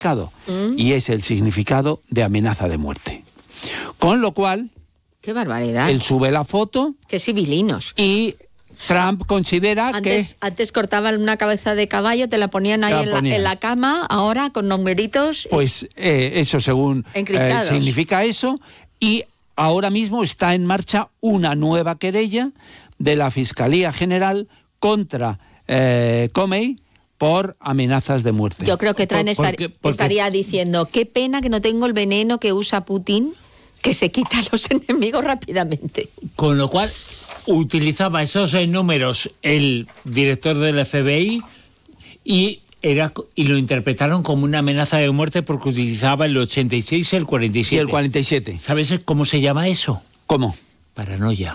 significado, y es el significado de amenaza de muerte. Con lo cual... ¡Qué barbaridad! Él sube la foto... ¡Qué civilinos! Y Trump considera que... Antes cortaban una cabeza de caballo, te la ponían ahí en la cama, ahora con numeritos... Pues eso según significa eso, y ahora mismo está en marcha una nueva querella de la Fiscalía General contra Comey por amenazas de muerte. Yo creo que estaría diciendo, qué pena que no tengo el veneno que usa Putin, que se quita a los enemigos rápidamente. Con lo cual, utilizaba esos números el director del FBI y lo interpretaron como una amenaza de muerte porque utilizaba el 86 y el 47. Y el 47. ¿Sabes cómo se llama eso? ¿Cómo? Paranoia.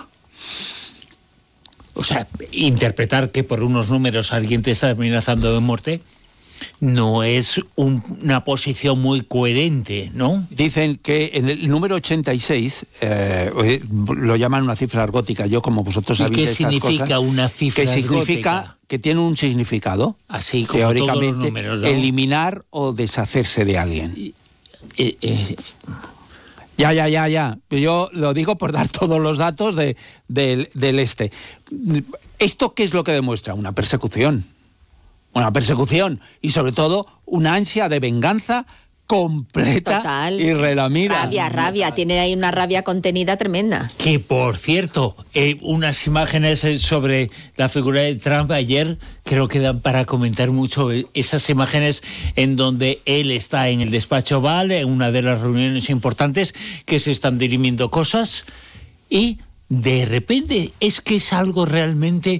O sea, interpretar que por unos números alguien te está amenazando de muerte no es una posición muy coherente, ¿no? Dicen que en el número 86, lo llaman una cifra argótica, yo como vosotros sabéis estas cosas. ¿Y qué significa una cifra argótica? Que significa que tiene un significado, así como teóricamente, todos los números, ¿no? Eliminar o deshacerse de alguien. Ya. Yo lo digo por dar todos los datos del este. ¿Esto qué es lo que demuestra? Una persecución y sobre todo una ansia de venganza completa. Total. Y relamida. Rabia, tiene ahí una rabia contenida tremenda. Que por cierto, unas imágenes sobre la figura de Trump ayer creo que dan para comentar mucho. Esas imágenes en donde él está en el despacho Oval, en una de las reuniones importantes que se están dirimiendo cosas, y de repente es que es algo realmente,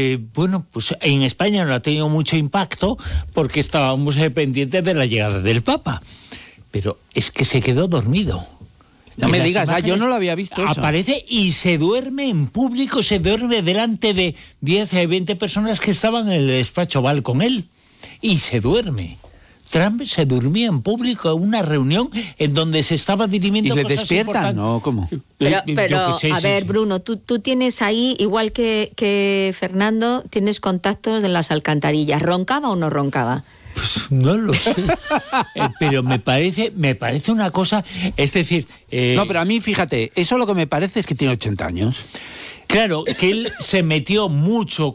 pues en España no ha tenido mucho impacto porque estábamos pendientes de la llegada del Papa, pero es que se quedó dormido. No me digas, yo no lo había visto eso. Aparece y se duerme en público, se duerme delante de 10 o 20 personas que estaban en el despacho Oval con él, y se duerme. Trump se durmía en público en una reunión en donde se estaba dirimiendo cosas importantes. ¿Y le despiertan? ¿No? ¿Cómo? Pero a ver, Bruno, tú tienes ahí, igual que Fernando, tienes contactos en las alcantarillas. ¿Roncaba o no roncaba? Pues no lo sé. Pero me parece una cosa, es decir... No, pero a mí, fíjate, eso lo que me parece es que tiene 80 años. Claro, que él se metió mucho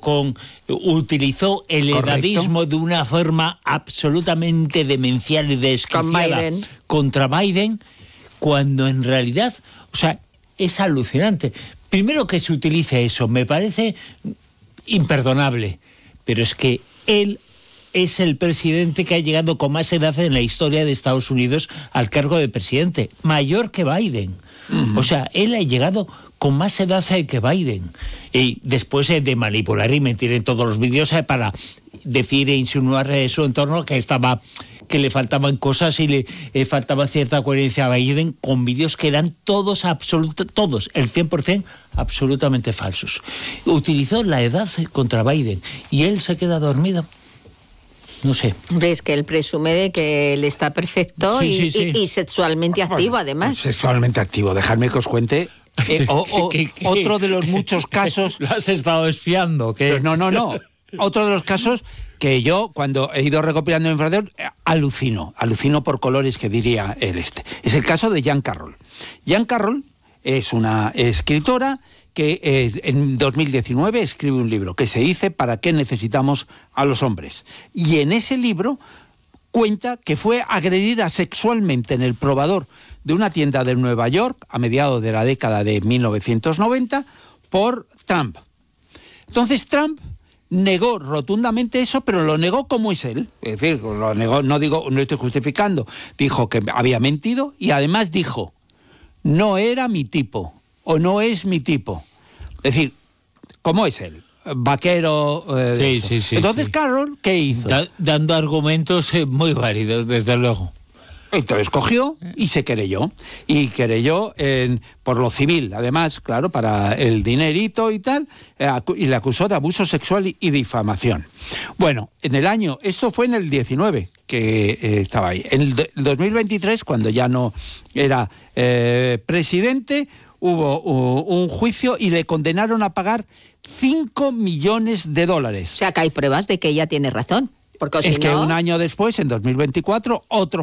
utilizó el edadismo de una forma absolutamente demencial y desquiciada contra Biden, cuando en realidad, o sea, es alucinante. Primero que se utilice eso, me parece imperdonable, pero es que él es el presidente que ha llegado con más edad en la historia de Estados Unidos al cargo de presidente, mayor que Biden. Uh-huh. O sea, él ha llegado con más edad que Biden. Y después de manipular y mentir en todos los vídeos para decir e insinuar su entorno que le faltaban cosas y le faltaba cierta coherencia a Biden, con vídeos que eran todos, el 100% absolutamente falsos. Utilizó la edad contra Biden y él se queda dormido. No sé. Hombre, es que él presume de que él está perfecto y sexualmente activo, además. Sexualmente activo. Dejadme que os cuente otro de los muchos casos... ¿Lo has estado espiando? ¿Qué? No. Otro de los casos que yo, cuando he ido recopilando información, alucino por colores, que diría el este. Es el caso de Jean Carroll. Jean Carroll es una escritora que en 2019 escribe un libro que se dice ¿Para qué necesitamos a los hombres? Y en ese libro cuenta que fue agredida sexualmente en el probador de una tienda de Nueva York a mediados de la década de 1990 por Trump. Entonces Trump negó rotundamente eso, pero lo negó como es él. Es decir, lo negó, no estoy justificando. Dijo que había mentido y además dijo, no era mi tipo o no es mi tipo. Es decir, ¿cómo es él? Vaquero. Sí. Entonces, Carroll, ¿qué hizo? Dando argumentos muy válidos, desde luego. Entonces cogió y se querelló. Y querelló por lo civil, además, claro, para el dinerito y tal, y le acusó de abuso sexual y difamación. Bueno, esto fue en el 19, que estaba ahí. En el 2023, cuando ya no era presidente, hubo un juicio y le condenaron a pagar $5 millones. O sea, que hay pruebas de que ella tiene razón. Porque es que un año después, en 2024, otro